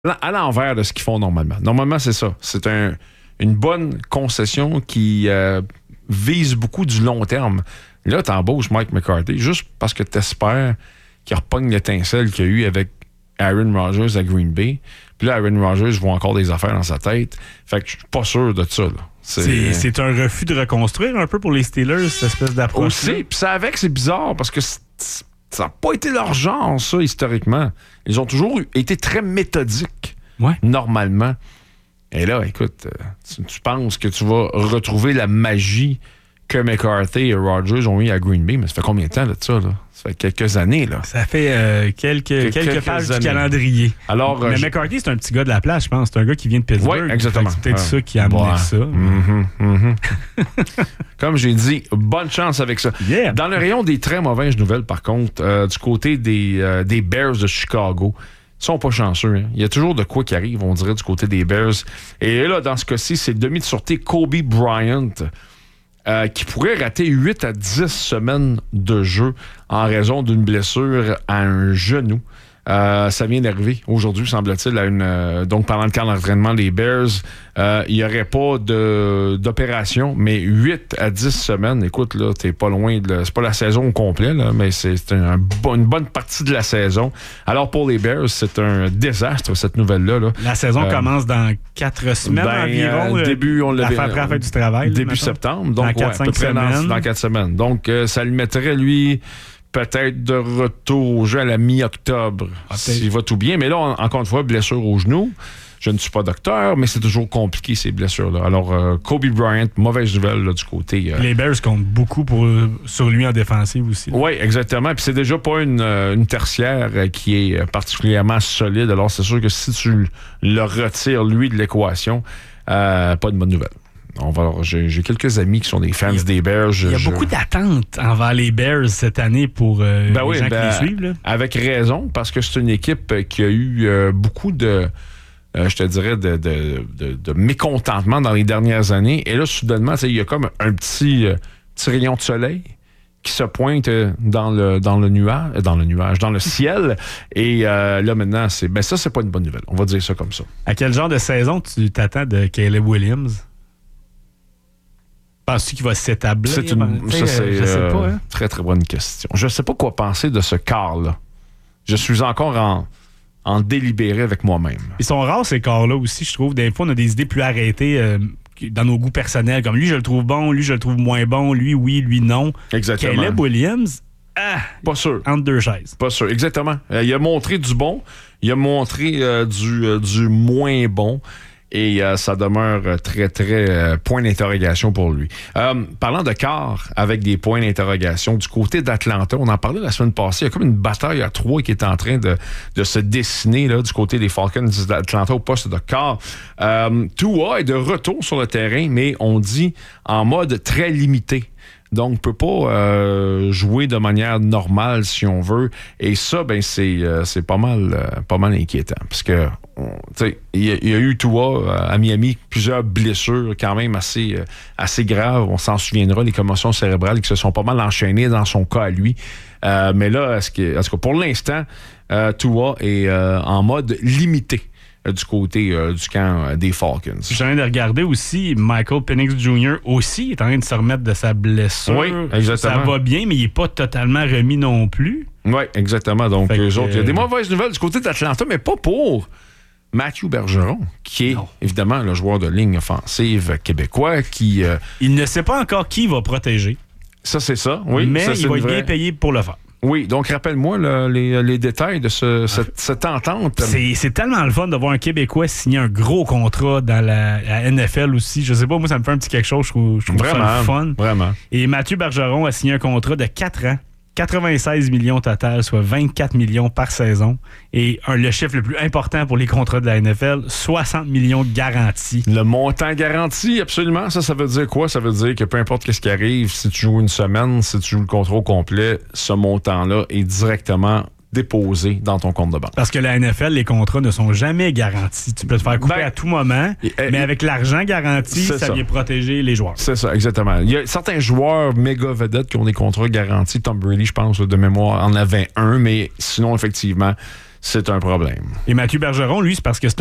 à l'envers de ce qu'ils font normalement. Normalement, c'est ça. C'est une bonne concession qui vise beaucoup du long terme. Là, t'embauches Mike McCarthy juste parce que t'espères qu'il repogne l'étincelle qu'il y a eu avec Aaron Rodgers à Green Bay. Puis là, Aaron Rodgers voit encore des affaires dans sa tête. Fait que je suis pas sûr de ça. Là. C'est un refus de reconstruire un peu pour les Steelers, cette espèce d'approche. Aussi, puis ça avec, c'est bizarre parce que ça n'a pas été leur genre, ça, historiquement. Ils ont toujours été très méthodiques, normalement. Et là, écoute, tu penses que tu vas retrouver la magie que McCarthy et Rodgers ont eu à Green Bay, mais ça fait combien de temps de ça, là? Ça fait quelques années, là. Ça fait quelques pages du calendrier. Alors, mais McCarthy, c'est un petit gars de la place, je pense. C'est un gars qui vient de Pittsburgh. Oui, exactement. C'est peut-être ça qui a amené ça. Comme j'ai dit, bonne chance avec ça. Yeah. Dans le rayon des très mauvaises nouvelles, par contre, du côté des Bears de Chicago, ils sont pas chanceux. Hein? Il y a toujours de quoi qui arrive, on dirait, du côté des Bears. Et là, dans ce cas-ci, c'est le demi de sûreté Kobe Bryant qui pourrait rater 8 à 10 semaines de jeu en raison d'une blessure à un genou. Ça vient d'arriver aujourd'hui, semble-t-il, donc pendant le camp d'entraînement des Bears. Il n'y aurait pas d'opération, mais 8 à 10 semaines, écoute, là, t'es pas loin c'est pas la saison au complet, là, mais c'est une bonne partie de la saison. Alors pour les Bears, c'est un désastre, cette nouvelle-là. Là. La saison commence dans 4 semaines environ. Début, on l'avait après la fête du travail. Début septembre, donc dans 4-5 semaines. Dans 4 semaines. Donc, ça le mettrait, lui, peut-être de retour au jeu à la mi-octobre, s'il va tout bien. Mais là, encore une fois, blessure au genou. Je ne suis pas docteur, mais c'est toujours compliqué, ces blessures-là. Alors, Kobe Bryant, mauvaise nouvelle là, du côté... Les Bears comptent beaucoup sur lui en défensive aussi. Oui, exactement. Puis c'est déjà pas une tertiaire qui est particulièrement solide. Alors, c'est sûr que si tu le retires, lui, de l'équation, pas de bonne nouvelle. J'ai quelques amis qui sont des fans des Bears. Il y a beaucoup d'attentes envers les Bears cette année pour les gens qui les suivent. Là. Avec raison, parce que c'est une équipe qui a eu beaucoup de... je te dirais, de mécontentement dans les dernières années. Et là, soudainement, il y a comme un petit rayon de soleil qui se pointe dans le nuage, dans le ciel. Et là, maintenant, c'est pas une bonne nouvelle. On va dire ça comme ça. À quel genre de saison tu t'attends de Caleb Williams? Penses-tu qu'il va s'établir? Je sais pas. Hein? Très, très bonne question. Je ne sais pas quoi penser de ce quart-là. Je suis encore en délibéré avec moi-même. Ils sont rares, ces corps-là aussi, je trouve. Des fois, on a des idées plus arrêtées dans nos goûts personnels. Comme lui, je le trouve bon, lui, je le trouve moins bon, lui, oui, lui, non. Exactement. Caleb Williams, pas sûr. Entre deux chaises. Pas sûr, exactement. Il a montré du bon, il a montré du moins bon. Et ça demeure très, très point d'interrogation pour lui. Parlant de quart avec des points d'interrogation, du côté d'Atlanta, on en parlait la semaine passée, il y a comme une bataille à 3 qui est en train de se dessiner là, du côté des Falcons d'Atlanta au poste de quart. Tua est de retour sur le terrain, mais on dit en mode très limité. Donc, on peut pas jouer de manière normale, si on veut. Et ça, c'est pas mal inquiétant. Parce que, il y a eu Tua à Miami, plusieurs blessures quand même assez graves. On s'en souviendra, les commotions cérébrales qui se sont pas mal enchaînées dans son cas à lui. Mais là, en tout cas, pour l'instant, Tua est en mode limité. Du côté du camp des Falcons. Je viens de regarder aussi, Michael Penix Jr. aussi est en train de se remettre de sa blessure. Oui, exactement. Ça va bien, mais il n'est pas totalement remis non plus. Oui, exactement. Donc, eux autres, il y a des mauvaises nouvelles du côté d'Atlanta, mais pas pour Mathieu Bergeron, qui est évidemment le joueur de ligne offensive québécois qui... Il ne sait pas encore qui va protéger. Ça, c'est ça, oui. Mais ça, il va être bien payé pour le faire. Oui, donc rappelle-moi les détails de cette entente. C'est tellement le fun de voir un Québécois signer un gros contrat dans la NFL aussi. Je sais pas, moi, ça me fait un petit quelque chose. Je trouve vraiment, ça le fun. Vraiment. Et Mathieu Bergeron a signé un contrat de 4 ans. 96 millions total, soit 24 millions par saison. Et le chiffre le plus important pour les contrats de la NFL, 60 millions garantis. Le montant garanti, absolument. Ça veut dire quoi? Ça veut dire que peu importe ce qui arrive, si tu joues une semaine, si tu joues le contrat au complet, ce montant-là est directement déposé dans ton compte de banque. Parce que la NFL, les contrats ne sont jamais garantis. Tu peux te faire couper à tout moment, mais avec l'argent garanti, ça vient protéger les joueurs. C'est ça, exactement. Il y a certains joueurs méga vedettes qui ont des contrats garantis. Tom Brady, je pense, de mémoire, en avait un, mais sinon, effectivement, c'est un problème. Et Mathieu Bergeron, lui, c'est parce que c'est